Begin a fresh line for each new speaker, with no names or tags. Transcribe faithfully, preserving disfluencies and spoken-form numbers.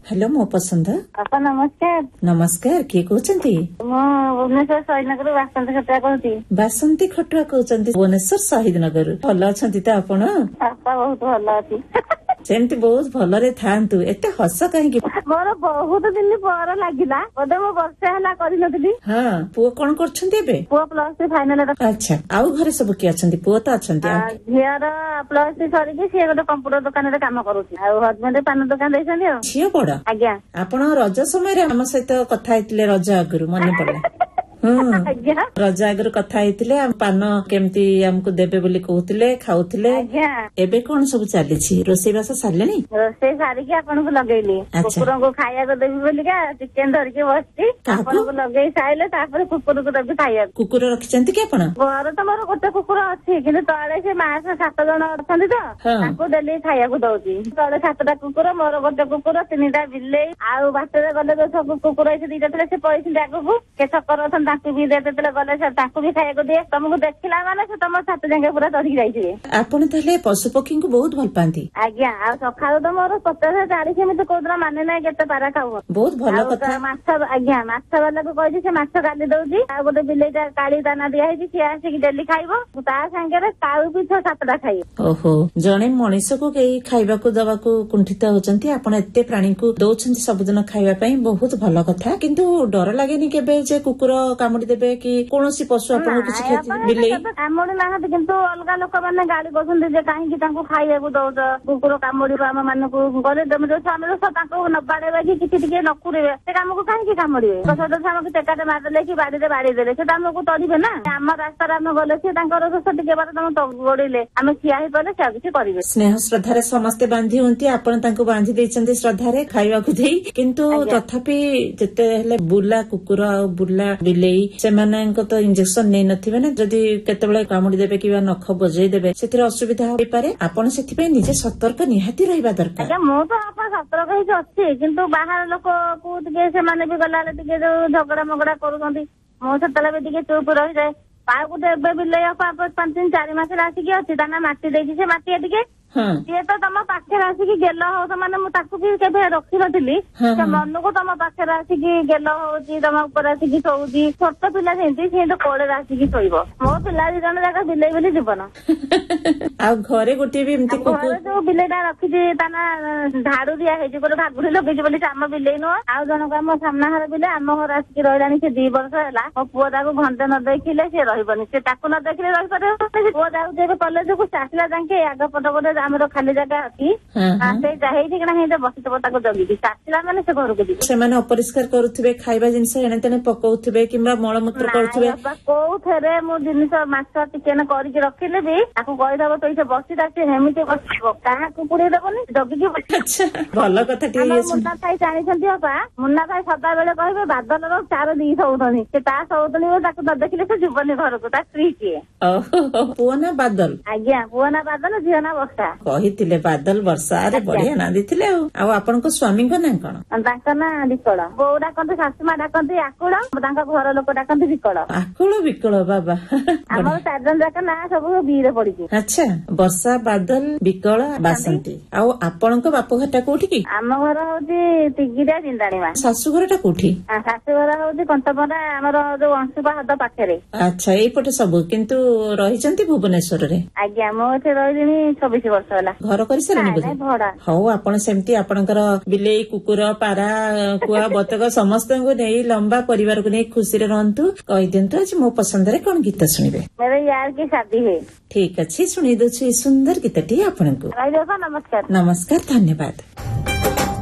Hello मो पसंद
बापा नमस्कार।
नमस्कार किए कहते
भुवनेश्वर शहीद नगर बासंती खटुआ कहती।
बासंती खटुआ कहते भुवनेश्वर शहीद नगर भल अच्छा तो आपण
बापा बहुत भल अच्छी
सेमती बहुत भलरे थांतु एते हस कहीं
मोर बहुत दिन पर लगिला बोधे मो वर्षे हला करिनथि।
हाँ पुओ कौन करछन्ती एबे?
पुओ प्लस थ्री फाइनल। अच्छा
आउ घरे सब किए अछन्ती? पुओ तो अछन्ती
झियर प्लस थ्री सरिकी से गोटे कंप्यूटर दुकान रे काम करूछि आ हस्बैंड पान दुकान दैछन्ती आ
झियो बड़।
आज्ञा
आपण रज समय हम सहित कथा हेतिले रज आगुरु मन पड़ला रज आगुरु कथा हेतिले पान केमती हमको देबे बोली कहउतिले खाउतिले एबे कोन सब चलीछि रोसई बास सारलेनी?
रोसई सारिकी आपन को लगेली कुकुर को खाया को देबी बोली का चिकन धर के बसती आपन को लगेई साइले तापर कुकुर को देबी खाया।
कुकुर रखिचंती के आपण?
घर तो मोर गोटे कुकुर अछि किंतु तळे से मास सात जण अछंती तो ताको देली खाया को दउची तळे सातटा कुकुर मोर गोटे कुकुर तीनटा बिलेई आ बाटरे गले तो सब कुकुर ऐसे दीटा तले से पैसे डाको को के छकर अछन ताकू भी देते तले गले से ताकू भी खाया को दिए तुमको देखिला माने से तुम सात जंगे पूरा चढ़ी जाइछे।
आपण तले पशु पक्षी को बहुत भल पांती?
आज्ञा आ सखालो तो मोर पचास चालीस एमती कोदरा माने ना केते पारा खाऊ
बहुत भल कथा।
माछ आज्ञा माछ वाला को कहि से माछ गाली दउची आ गोटे बिलेटा काली दाना दिया है से आसी कि डेली खाइबो ता संगे काऊ भी छ सातटा खाइ।
ओहो जणे मनीष को केही खाइबा को दवा को कुंठित होचंती आपण एते प्राणी को दउछंती सबदिन खाइबा पई बहुत भल कथा किंतु डर लागेनी केबे जे कुकुर कामुडी देबे कि कोनोसी पशु आपण किछि खेती बिलेई
कामुडी ना किंतु अलगा लोक माने गाली बसंती जे काहे कि तांको खाइबा को दउछ कुकुर कामुडी हम मान को गले दम जो सामने तो तांको न बाडेबे कि किछि टिके न कुरेबे से काम को काहे कि कामुडीबे तो सद साम के टेकाटे मार देले कि बाडी दे बाडी देले से ताम को तड़ीबे ना हम रास्ता रे हम गले से तांकर दोष टिके बार तम तो गोडीले हम खिया ही पले से किछि करिवे।
स्नेह श्रद्धा रे समस्त बांधी होंती आपण तांको बांधी देचंती श्रद्धा रे खाइबा को देई किंतु तथापि जते हेले बुला कुकुर आ बुला बिलेई से मानेको तो इंजेक्शन नै नथिबे ना जदी केतेबेले कामुडी देबे किबा नख बजै देबे सेतिर असुविधा होई पारे आपण सेति पे निजे सतर्क निहाती रहबा दरकार।
अच्छा मो तो आपा सतर्क ही अछि किंतु बाहर लोक को टिके से माने भी गलाले टिके जो झगड़ा मगड़ा करूछंती मो सतला भी टिके चुप रहि जाय पा को देबे बिले आपा पांच दिन चार मास रासी के अछि दाना माटी देछि से माटी टिके ये तो तुम पाखे आसिकी गेल हो माने केवे रखी नी मन को तुम पाखे आसिकी गेल हो तुम ऊपर आसिकी शोची छोट पिला से कोड़े आसिकी शोब मो पिला दी जन जाक बिले बिले जीवन
घरे गोटे भी
घरे जो बिलेटा रखी झाड़ू दिया गोटे भागुड़ी लगे बोली आम बिले नुह आउ जनक आम सामना घर बिले आम घर आसिकी रहा से दी वर्ष है मो पुओ ताको घंटे न देखिले सी रही से न देखिले रही पुओ जाऊे कलेज को आसला जाके आग पट पटे आमर खाली जगह अच्छी बसी जगिकी आसला मैंने से घर को
से अपरिष्कार करुवे खाଇବା ଜିନିଷ एणे तेणे पकाउथिबे किंबा मलमूत्र करुथिबे
कोउथरे मो जिनिस माछ चिकेन करके रखिले भी ताको कहिदबो तो इसे बसी तासे हेमिते बसिबो काहा को पुड़े देबोनी जगिकी।
अच्छा भलो कथा टी
मुन्ना भाई जानि छथि अपा मुन्ना भाई सदा बेले कहबे बादलर चार दी सौदनी से ता सौदनी ताको न देखिले से जीवनी घर को ता स्त्री के
ओहो पुअना बादल
आज्ञा पुअना बादल झियना वर्षा
कहिथिले बादल वर्षा रे बढ़िया ना दिथिले आ आपनको स्वामी को ना कोन
तांका ना विकळ बो डाकंती सासुमा डाकंती आकुळ तांका घर लोक डाकंती विकळ
आकुळ विकळ बाबा
हमर चार जन जाका ना सब बीरे पड़ी।
अच्छा वर्षा बादल विकळ बासंती आ आपनको बाप घरटा कोठी की?
आम घर होची तिगिरा जिंदाणी मा सासु
घरटा कोठी?
सासु घर होची कंटपरा हमर जो अंशुपा हद पाखरे।
अच्छा एई पटे सब किंतु रहिचंती भुवनेश्वर रे?
आज्ञा मो एथे रहिलिनी चौबीस वर्ष होला घर
कर सारे
भड़ा
हौ आपण सेमती आपणकर बिलेई कुकुर पारा कुआ बतक समस्त को नहीं लंबा परिवार को नहीं खुशी रे रहंतु कहि देंतु आज मो पसंद रे कोन गीत सुनिबे?
मेरे यार की शादी है।
ठीक अछि सुनि दछु सुंदर गीतटी आपनको।
नमस्कार
नमस्कार धन्यवाद।